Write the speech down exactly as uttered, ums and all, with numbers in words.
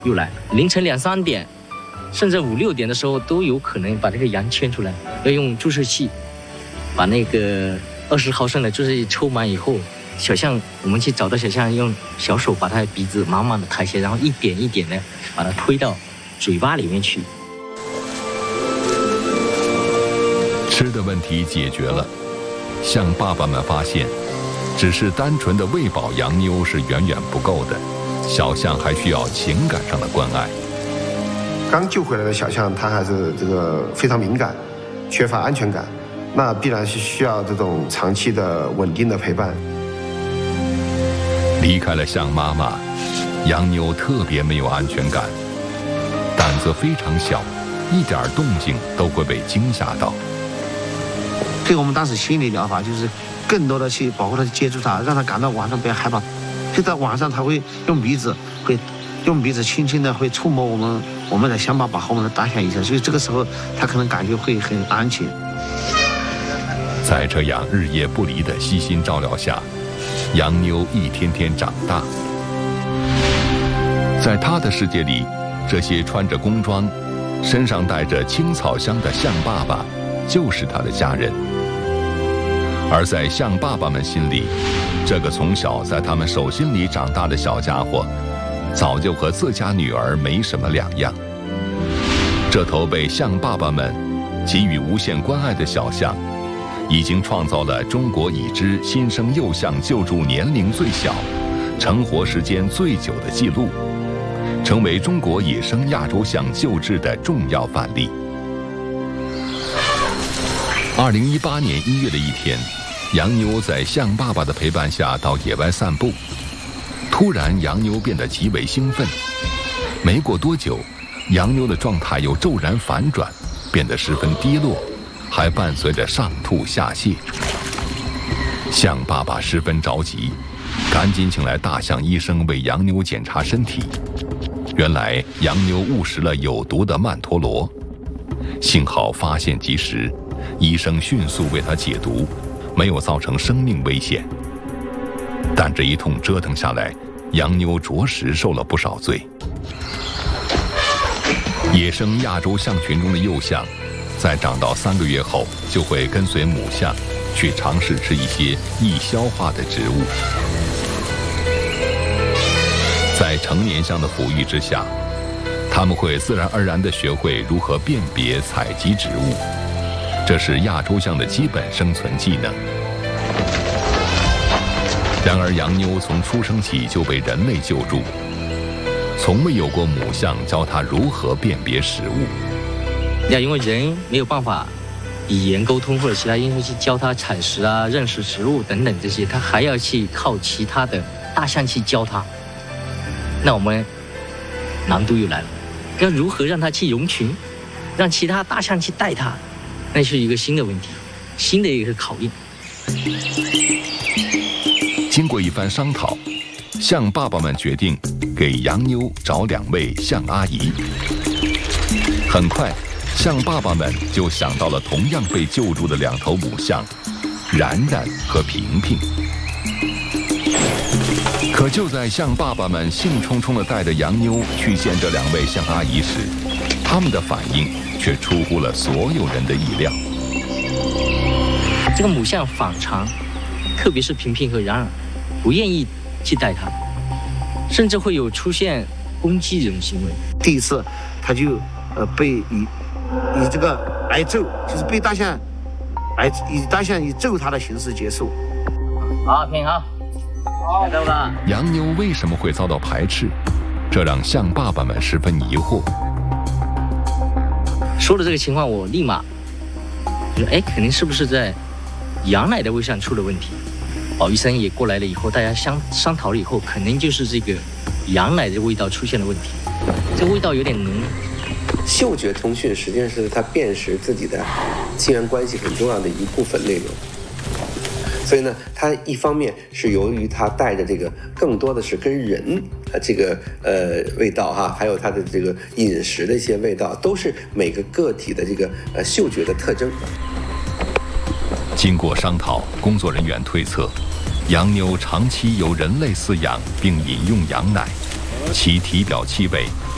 又来，凌晨两三点，甚至五六点的时候都有可能把这个羊牵出来，要用注射器把那个二十毫升的注射器抽满以后，小象我们去找到小象，用小手把它鼻子慢慢的抬起来，然后一点一点的把它推到嘴巴里面去。 吃的问题解决了，象爸爸们发现，只是单纯的喂饱洋妞是远远不够的，小象还需要情感上的关爱。 刚救回来的小象，它还是这个非常敏感，缺乏安全感，那必然是需要这种长期的稳定的陪伴。 离开了象妈妈，洋妞特别没有安全感，胆子非常小，一点动静都会被惊吓到。 对我们当时心理疗法就是更多的去保护它，接触它，让它感到晚上不要害怕。就在晚上，它会用鼻子会用鼻子轻轻的会触摸我们我们的象爸爸和我们的大象一下，所以这个时候它可能感觉会很安全。 在这样日夜不离的悉心照料下，洋妞一天天长大。在他的世界里，这些穿着工装、身上带着青草香的象爸爸，就是他的家人。而在象爸爸们心里，这个从小在他们手心里长大的小家伙，早就和自家女儿没什么两样。这头被象爸爸们给予无限关爱的小象，已经创造了中国已知新生幼象救助年龄最小、成活时间最久的记录，成为中国野生亚洲象救治的重要范例。二零一八年一月的一天，洋妞在象爸爸的陪伴下到野外散步，突然洋妞变得极为兴奋。没过多久，洋妞的状态又骤然反转，变得十分低落，还伴随着上吐下泻。象爸爸十分着急，赶紧请来大象医生为洋妞检查身体。原来洋妞误食了有毒的曼陀罗，幸好发现及时，医生迅速为她解毒，没有造成生命危险。但这一通折腾下来，洋妞着实受了不少罪。野生亚洲象群中的幼象，在长到三个月后，就会跟随母象去尝试吃一些易消化的植物。在成年象的抚育之下，它们会自然而然地学会如何辨别、采集植物，这是亚洲象的基本生存技能。然而，洋妞从出生起就被人类救助，从未有过母象教它如何辨别食物。 那因为人没有办法语言沟通或者其他因素去教它采食啊、认识食物等等这些，它还要去靠其他的大象去教它。那我们难度又来了，要如何让它去融群，让其他大象去带它，那是一个新的问题，新的一个考验。 经过一番商讨，象爸爸们决定给洋妞找两位象阿姨。很快，象爸爸们就想到了同样被救助的两头母象，冉冉和平平。可就在象爸爸们兴冲冲地带着洋妞去见这两位象阿姨时，他们的反应却出乎了所有人的意料。 这个母象反常，特别是平平和冉冉，不愿意去带它，甚至会有出现攻击这种行为。 第一次，他就呃被以以这个挨揍，就是被大象挨以大象以揍他的形式结束。 好，平好。好，走吧。 洋妞为什么会遭到排斥？这让象爸爸们十分疑惑。 说了这个情况，我立马觉得，哎，肯定是不是在羊奶的味上出了问题？保医生也过来了以后，大家商商讨了以后，肯定就是这个羊奶的味道出现了问题。这味道有点浓。 嗅觉通讯实际上是它辨识自己的亲缘关系很重要的一部分内容。所以呢，它一方面是由于它带着这个更多的是跟人呃这个呃味道哈，还有它的这个饮食的一些味道，都是每个个体的这个呃嗅觉的特征。 经过商讨，工作人员推测，洋妞长期由人类饲养并饮用羊奶，其体表气味